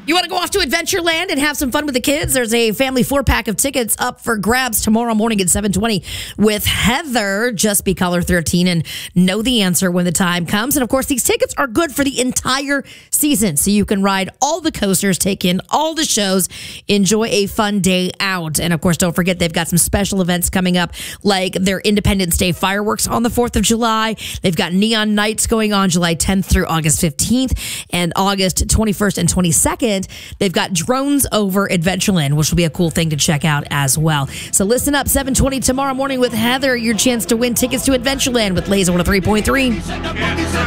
You want to go off to Adventureland and have some fun with the kids? There's a family 4-pack of tickets up for grabs tomorrow morning at 7:20 with Heather. Just be caller 13 and know the answer when the time comes. And of course, these tickets are good for the entire season, so you can ride all the coasters, take in all the shows, enjoy a fun day out. And of course, don't forget they've got some special events coming up, like their Independence Day fireworks on the 4th of July. They've got Neon Nights going on July 10th through August 15th, and August 21st and 22nd. They've got drones over Adventureland, which will be a cool thing to check out as well. So listen up, 7:20 tomorrow morning with Heather, your chance to win tickets to Adventureland with Laser 103.3.